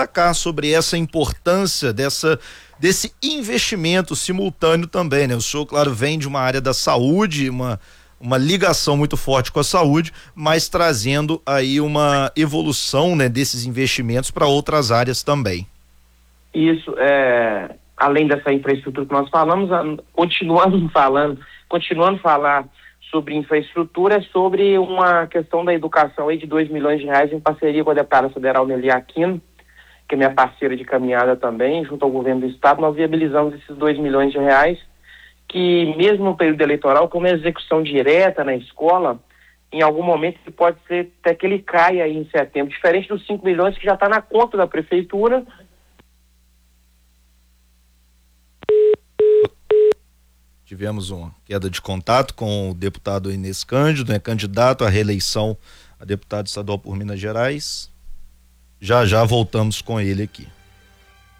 destacar sobre essa importância desse investimento simultâneo também, né? O senhor, claro, vem de uma área da saúde, uma ligação muito forte com a saúde, mas trazendo aí uma evolução, né, desses investimentos para outras áreas também. Isso, além dessa infraestrutura que nós falamos, continuando a falar sobre infraestrutura, sobre uma questão da educação aí de R$2 milhões em parceria com a deputada federal Nelly Aquino, que é minha parceira de caminhada também, junto ao governo do estado. Nós viabilizamos esses R$2 milhões, que mesmo no período eleitoral, como é execução direta na escola, em algum momento pode ser até que ele caia aí em setembro, diferente dos 5 milhões que já está na conta da prefeitura. Tivemos uma queda de contato com o deputado Inês Cândido, né, candidato à reeleição a deputado estadual por Minas Gerais. Já voltamos com ele aqui.